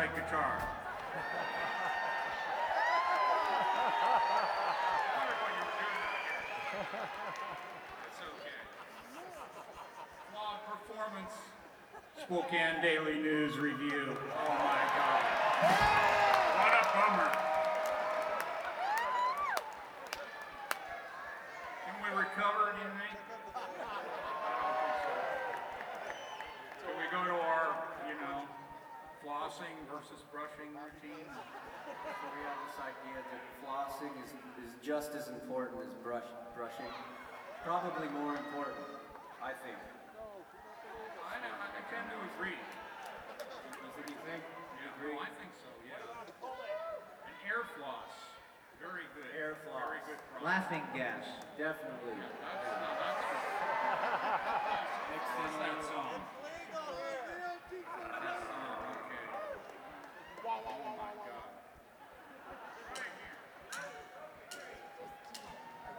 like guitar. Wondered what you were doing out here. That's okay. Flawed performance. Spokane Daily News Review. Oh my God. What a bummer. Can we recover, do you think? Can we go to our, flossing versus brushing routine? So we have this idea that flossing is just as important as brushing. Probably more important, I think. I tend to agree. You think? Yeah, well, I think so, yeah. And air floss, very good. Air floss. Very good product. Laughing gas. Definitely. That's for